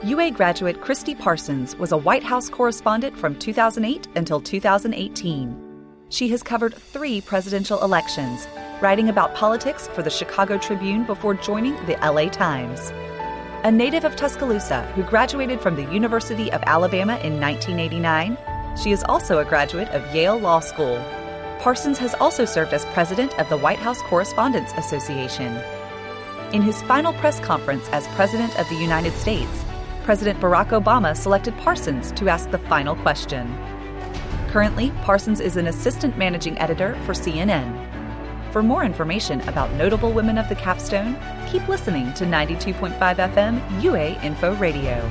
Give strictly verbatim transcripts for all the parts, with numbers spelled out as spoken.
U A graduate Christy Parsons was a White House correspondent from two thousand eight until two thousand eighteen. She has covered three presidential elections, writing about politics for the Chicago Tribune before joining the L A Times. A native of Tuscaloosa who graduated from the University of Alabama in nineteen eighty-nine, she is also a graduate of Yale Law School. Parsons has also served as president of the White House Correspondents Association. In his final press conference as President of the United States, President Barack Obama selected Parsons to ask the final question. Currently, Parsons is an assistant managing editor for C N N. For more information about notable women of the capstone, keep listening to ninety-two point five F M U A Info Radio.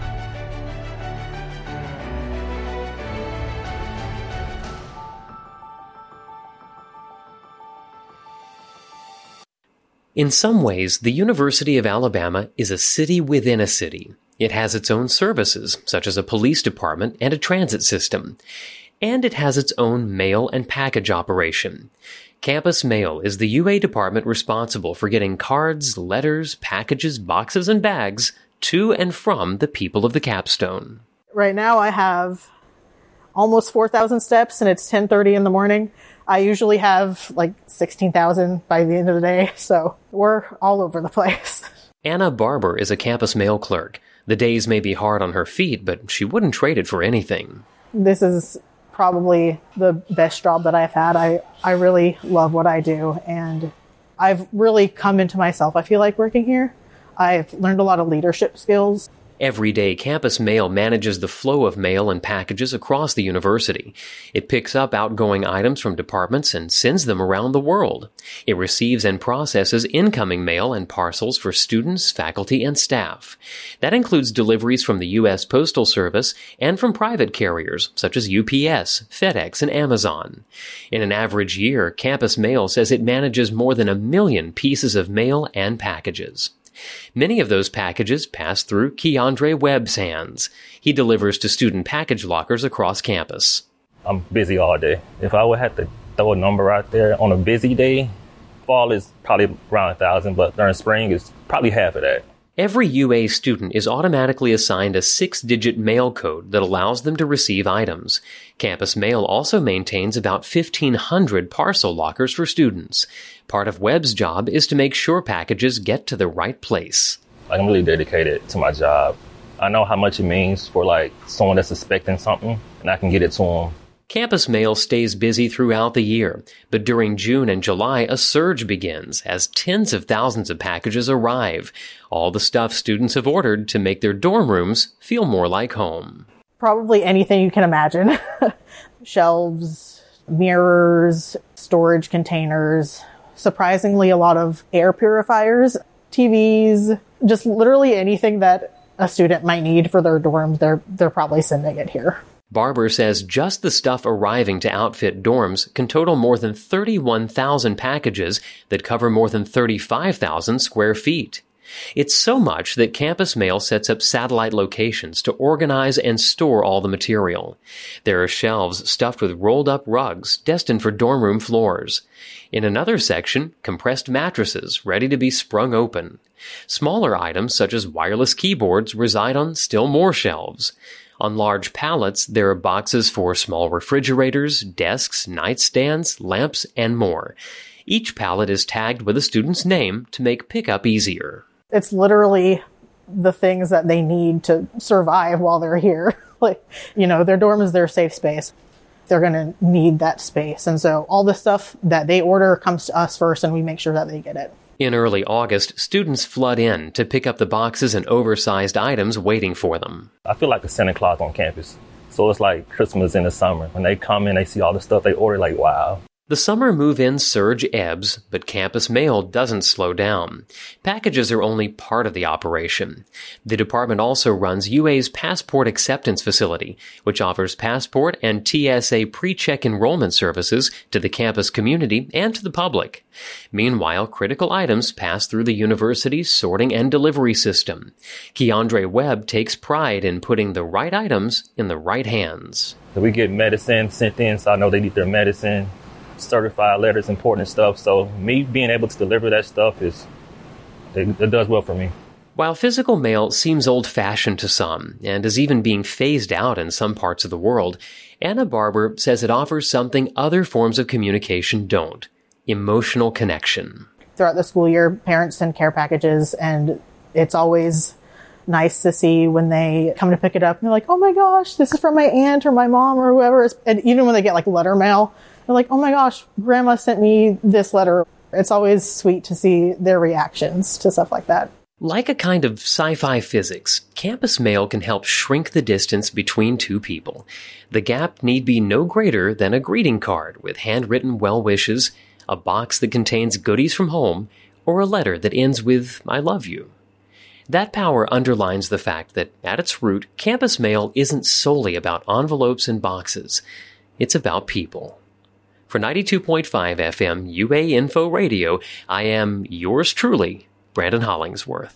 In some ways, the University of Alabama is a city within a city. It has its own services, such as a police department and a transit system. And it has its own mail and package operation. Campus Mail is the U A department responsible for getting cards, letters, packages, boxes, and bags to and from the people of the capstone. Right now I have almost four thousand steps, and it's ten thirty in the morning. I usually have like sixteen thousand by the end of the day, so we're all over the place. Anna Barber is a Campus Mail clerk. The days may be hard on her feet, but she wouldn't trade it for anything. This is probably the best job that I've had. I, I really love what I do, and I've really come into myself, I feel like, working here. I've learned a lot of leadership skills. Every day, Campus Mail manages the flow of mail and packages across the university. It picks up outgoing items from departments and sends them around the world. It receives and processes incoming mail and parcels for students, faculty, and staff. That includes deliveries from the U S Postal Service and from private carriers such as U P S, FedEx, and Amazon. In an average year, Campus Mail says it manages more than a million pieces of mail and packages. Many of those packages pass through Keandre Webb's hands. He delivers to student package lockers across campus. I'm busy all day. If I would have to throw a number out there on a busy day, fall is probably around a thousand, but during spring it's probably half of that. Every U A student is automatically assigned a six-digit mail code that allows them to receive items. Campus Mail also maintains about fifteen hundred parcel lockers for students. Part of Webb's job is to make sure packages get to the right place. I'm really dedicated to my job. I know how much it means for like someone that's expecting something, and I can get it to them. Campus Mail stays busy throughout the year, but during June and July, a surge begins as tens of thousands of packages arrive. All the stuff students have ordered to make their dorm rooms feel more like home. Probably anything you can imagine. Shelves, mirrors, storage containers, surprisingly a lot of air purifiers, T Vs, just literally anything that a student might need for their dorms, they're they're probably sending it here. Barber says just the stuff arriving to outfit dorms can total more than thirty-one thousand packages that cover more than thirty-five thousand square feet. It's so much that Campus Mail sets up satellite locations to organize and store all the material. There are shelves stuffed with rolled-up rugs destined for dorm room floors. In another section, compressed mattresses ready to be sprung open. Smaller items such as wireless keyboards reside on still more shelves. On large pallets, there are boxes for small refrigerators, desks, nightstands, lamps, and more. Each pallet is tagged with a student's name to make pickup easier. It's literally the things that they need to survive while they're here. Like, you know, their dorm is their safe space. They're going to need that space. And so all the stuff that they order comes to us first, and we make sure that they get it. In early August, students flood in to pick up the boxes and oversized items waiting for them. I feel like a Santa Claus on campus. So it's like Christmas in the summer. When they come in, they see all the stuff they order, like, wow. The summer move-in surge ebbs, but Campus Mail doesn't slow down. Packages are only part of the operation. The department also runs U A's Passport Acceptance Facility, which offers passport and T S A pre-check enrollment services to the campus community and to the public. Meanwhile, critical items pass through the university's sorting and delivery system. Keandre Webb takes pride in putting the right items in the right hands. We get medicine sent in, so I know they need their medicine. Certified letters, important stuff. So me being able to deliver that stuff is, it, it does well for me. While physical mail seems old-fashioned to some, and is even being phased out in some parts of the world, Anna Barber says it offers something other forms of communication don't: emotional connection. Throughout the school year, parents send care packages, and it's always nice to see when they come to pick it up and they're like, oh my gosh, this is from my aunt or my mom or whoever. And even when they get like letter mail, they're like, oh my gosh, grandma sent me this letter. It's always sweet to see their reactions to stuff like that. Like a kind of sci-fi physics, campus mail can help shrink the distance between two people. The gap need be no greater than a greeting card with handwritten well wishes, a box that contains goodies from home, or a letter that ends with, I love you. That power underlines the fact that, at its root, campus mail isn't solely about envelopes and boxes. It's about people. For ninety-two point five F M U A Info Radio, I am yours truly, Brandon Hollingsworth.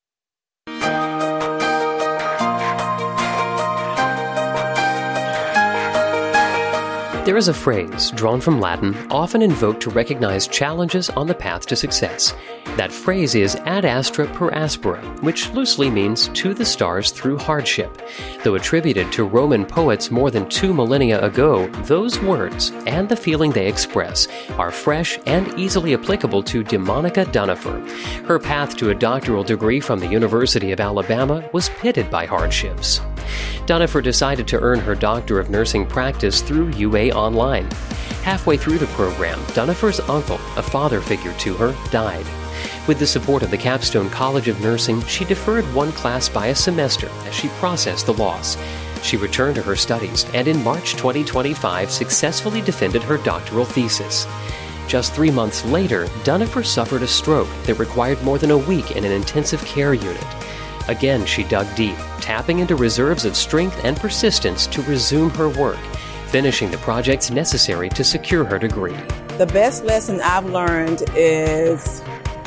There is a phrase, drawn from Latin, often invoked to recognize challenges on the path to success. That phrase is ad astra per aspera, which loosely means to the stars through hardship. Though attributed to Roman poets more than two millennia ago, those words, and the feeling they express, are fresh and easily applicable to DeMonica Dunifer. Her path to a doctoral degree from the University of Alabama was pitted by hardships. Dunifer decided to earn her Doctor of Nursing practice through U A Online. Halfway through the program, Dunifer's uncle, a father figure to her, died. With the support of the Capstone College of Nursing, she deferred one class by a semester as she processed the loss. She returned to her studies and in March twenty twenty-five successfully defended her doctoral thesis. Just three months later, Dunifer suffered a stroke that required more than a week in an intensive care unit. Again, she dug deep, tapping into reserves of strength and persistence to resume her work, finishing the projects necessary to secure her degree. The best lesson I've learned is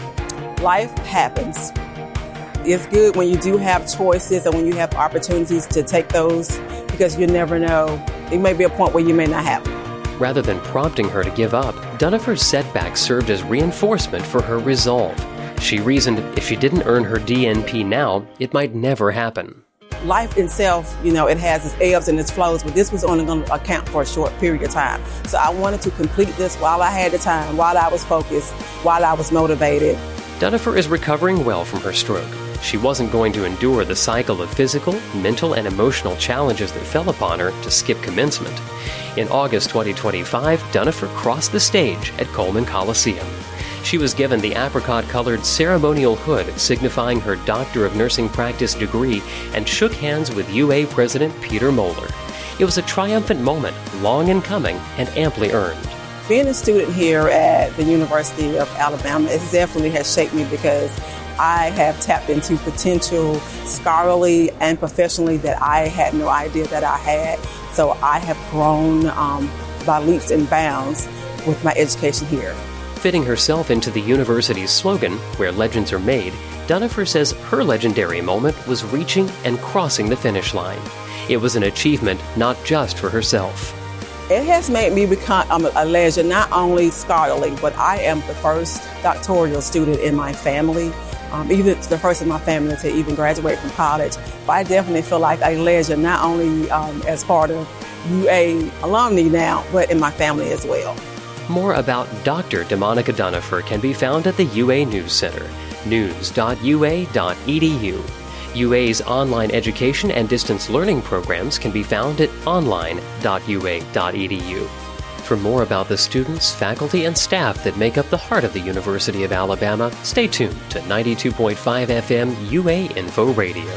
life happens. It's good when you do have choices and when you have opportunities to take those, because you never know. It may be a point where you may not have them. Rather than prompting her to give up, Dunifer's setbacks served as reinforcement for her resolve. She reasoned if she didn't earn her D N P now, it might never happen. Life itself, you know, it has its ebbs and its flows, but this was only going to account for a short period of time. So I wanted to complete this while I had the time, while I was focused, while I was motivated. Dunifer is recovering well from her stroke. She wasn't going to endure the cycle of physical, mental, and emotional challenges that fell upon her to skip commencement. In August twenty twenty-five, Dunifer crossed the stage at Coleman Coliseum. She was given the apricot-colored ceremonial hood signifying her Doctor of Nursing Practice degree and shook hands with U A President Peter Moeller. It was a triumphant moment, long in coming and amply earned. Being a student here at the University of Alabama, it definitely has shaped me because I have tapped into potential scholarly and professionally that I had no idea that I had. So I have grown um, by leaps and bounds with my education here. Fitting herself into the university's slogan, where legends are made, Dunifer says her legendary moment was reaching and crossing the finish line. It was an achievement not just for herself. It has made me become um, a legend, not only scholarly, but I am the first doctoral student in my family, um, even the first in my family to even graduate from college. But I definitely feel like a legend, not only um, as part of U A alumni now, but in my family as well. More about Doctor DeMonica Dunifer can be found at the U A News Center, news dot U A dot E D U. U A's online education and distance learning programs can be found at online dot U A dot E D U. For more about the students, faculty, and staff that make up the heart of the University of Alabama, stay tuned to ninety-two point five F M U A Info Radio.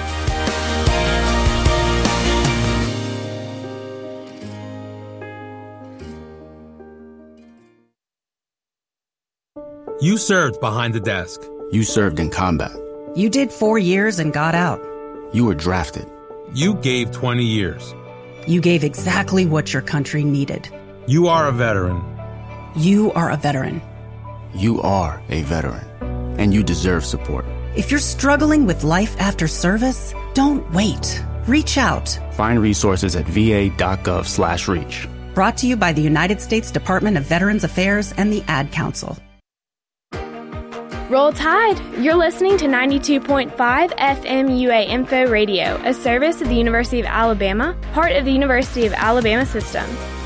You served behind the desk. You served in combat. You did four years and got out. You were drafted. You gave twenty years. You gave exactly what your country needed. You are a veteran. You are a veteran. You are a veteran. And you deserve support. If you're struggling with life after service, don't wait. Reach out. Find resources at V A dot gov slash reach. Brought to you by the United States Department of Veterans Affairs and the Ad Council. Roll Tide! You're listening to ninety-two point five F M U A Info Radio, a service of the University of Alabama, part of the University of Alabama system.